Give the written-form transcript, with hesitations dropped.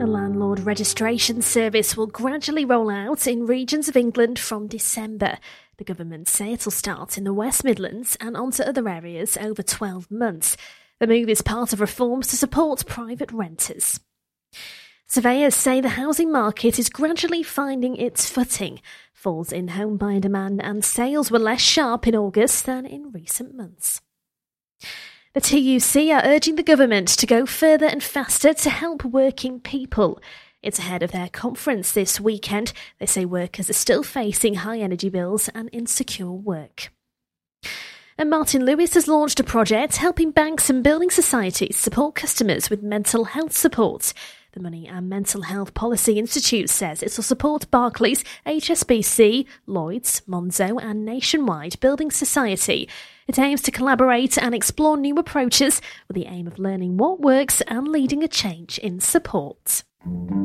The landlord registration service will gradually roll out in regions of England from December. The government say it'll start in the West Midlands and onto other areas over 12 months. The move is part of reforms to support private renters. Surveyors say the housing market is gradually finding its footing. Falls in home buyer demand and sales were less sharp in August than in recent months. The TUC are urging the government to go further and faster to help working people. It's ahead of their conference this weekend. They say workers are still facing high energy bills and insecure work. And Martin Lewis has launched a project helping banks and building societies support customers with mental health support. The Money and Mental Health Policy Institute says it will support Barclays, HSBC, Lloyds, Monzo and Nationwide Building Society. It aims to collaborate and explore new approaches with the aim of learning what works and leading a change in support.